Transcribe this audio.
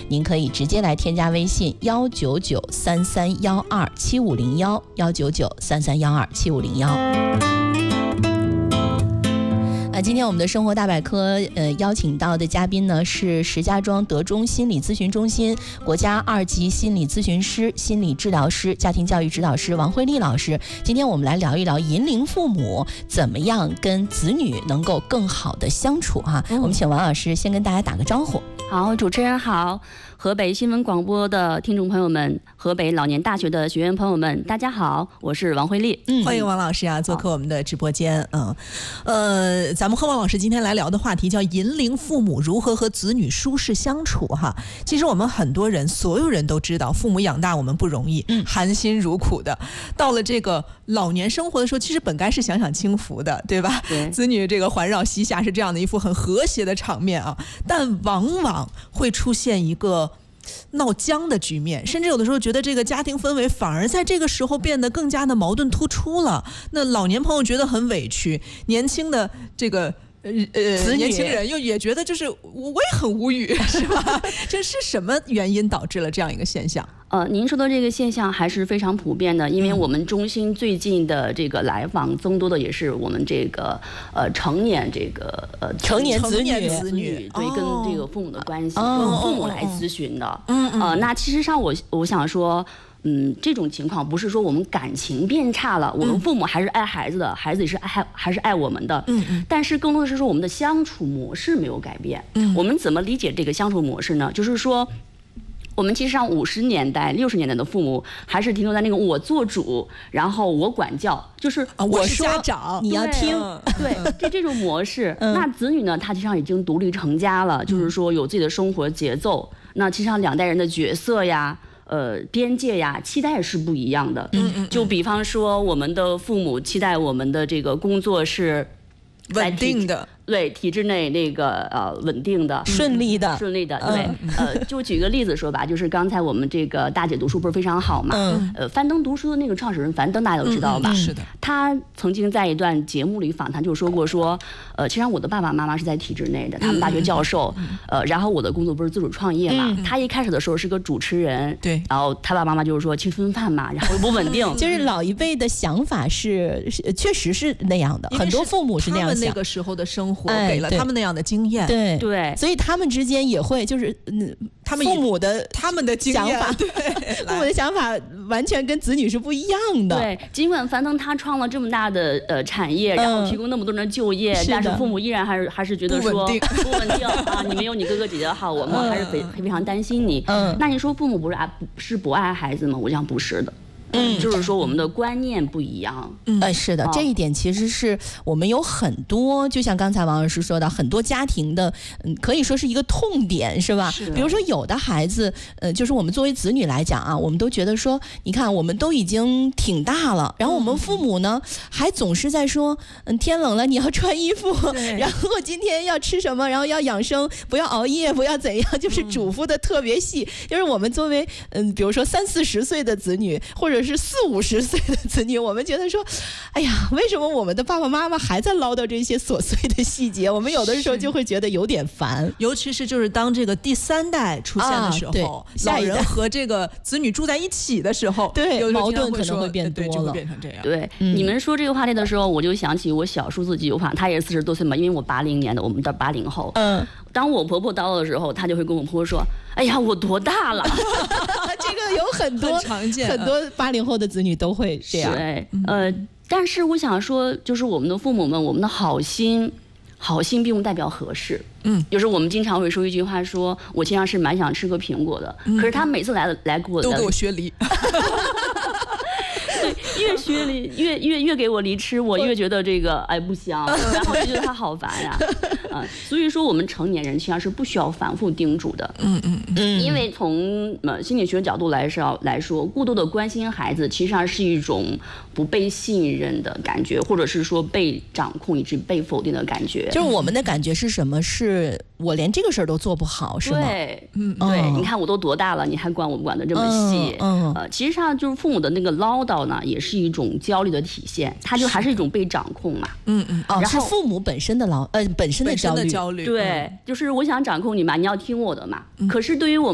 您可以直接来添加微信19933127501，19933127501。今天我们的生活大百科，邀请到的嘉宾呢是石家庄德中心理咨询中心国家2级心理咨询师、心理治疗师、家庭教育指导师王慧丽老师。今天我们来聊一聊银龄父母怎么样跟子女能够更好的相处哈。我们请王老师先跟大家打个招呼。 好，主持人好，河北新闻广播的听众朋友们，河北老年大学的学员朋友们，大家好，我是王慧丽。 欢迎王老师啊，做客我们的直播间。咱们和王老师今天来聊的话题叫银龄父母如何和子女舒适相处哈。其实我们很多人，所有人都知道，父母养大我们不容易，含辛茹苦的。到了这个老年生活的时候，其实本该是享享清福的，对吧？ 对， 子女这个环绕膝下是这样的一副很和谐的场面啊，但往往会出现一个闹僵的局面，甚至有的时候觉得这个家庭氛围反而在这个时候变得更加的矛盾突出了。那老年朋友觉得很委屈，年轻的这个年轻人又也觉得就是我也很无语，是吧？这是什么原因导致了这样一个现象？ 您说的这个现象还是非常普遍的，因为我们中心最近的这个来访增多的也是我们这个成年这个成年子女对，跟这个父母的关系，跟父母来咨询的。那其实上我想说。这种情况不是说我们感情变差了，我们父母还是爱孩子的，孩子也是还是爱我们的。但是更多的是说我们的相处模式没有改变。我们怎么理解这个相处模式呢？就是说。我们其实上50年代、60年代的父母还是停留在那个我做主，然后我管教，就是我是家长， 你要听。 对，这种模式。那子女呢，他其实上已经独立成家了，就是说有自己的生活节奏。那其实上2代人的角色呀。边界呀，期待是不一样的。就比方说，我们的父母期待我们的这个工作是稳定的。 对，体制内那个稳定的、 顺利的。 对，就举个例子说吧，就是刚才我们这个大姐读书不是非常好嘛？樊登读书的那个创始人樊登大家都知道吧？ 是的。 他曾经在一段节目里访谈就说过说，其实我的爸爸妈妈是在体制内的，他们大学教授，然后我的工作不是自主创业嘛？他一开始的时候是个主持人， 对， 然后他爸爸妈妈就是说青春饭嘛，然后又不稳定。 就是老一辈的想法是确实是那样的，很多父母是那样想。 他们那个时候的生活给了他们那样的经验， 对，所以他们之间也会就是他们父母的他们的想法， 对， 父母的想法完全跟子女是不一样的。 对，尽管樊登他创了这么大的产业，然后提供那么多人的就业，但是父母依然还是觉得说不稳定啊，你没有你哥哥姐姐好，我们还是非常担心你。那你说父母是不爱孩子吗？我想不是的。就是说我们的观念不一样。 是的，这一点其实是我们有很多，就像刚才王老师说的，很多家庭的，可以说是一个痛点，是吧？比如说有的孩子，就是我们作为子女来讲啊，我们都觉得说，你看我们都已经挺大了，然后我们父母呢，还总是在说，天冷了你要穿衣服，然后今天要吃什么，然后要养生，不要熬夜，不要怎样，就是嘱咐的特别细。就是我们作为比如说30、40岁的子女，或者是40、50岁的子女，我们觉得说，哎呀，为什么我们的爸爸妈妈还在唠叨这些琐碎的细节？我们有的时候就会觉得有点烦， 尤其是就是当这个第3代出现的时候，老人和这个子女住在一起的时候， 对，矛盾可能会变多了， 就会变成这样。 对，你们说这个话题的时候，我就想起我小叔子几句话，他也是40多岁嘛，因为我80年的，我们的80后。当我婆婆叨叨的时候，她就会跟我婆婆说：“哎呀，我多大了？” 这个有很多常见， 很多80后的子女都会这样。 对，但是我想说，就是我们的父母们，我们的好心并不代表合适。就是我们经常会说一句话说，我经常是蛮想吃个苹果的，可是他每次来给我都给我削梨。 越削梨越给我梨吃，我越觉得这个不香，然后就觉得他好烦呀。所以说我们成年人其实是不需要反复叮嘱的。因为从心理学角度来说，过度的关心孩子，其实上是一种不被信任的感觉，或者是说被掌控以及被否定的感觉。 就是我们的感觉是什么？是我连这个事儿都做不好，是吗？ 对，对，你看我都多大了，你还管我管得这么细？其实上就是父母的那个唠叨呢，也是一种焦虑的体现，它就还是一种被掌控嘛。 然后是父母本身的本身的焦虑。 对，就是我想掌控你嘛，你要听我的嘛。可是对于我们